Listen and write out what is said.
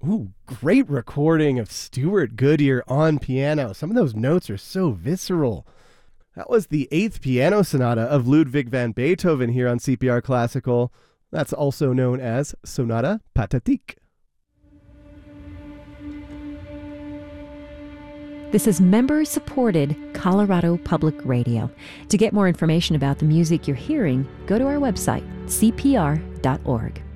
Ooh, great recording of Stuart Goodyear on piano. Some of those notes are so visceral. That was the Eighth Piano Sonata of Ludwig van Beethoven here on CPR Classical. That's also known as Sonata Pathétique. This is member-supported Colorado Public Radio. To get more information about the music you're hearing, go to our website, cpr.org.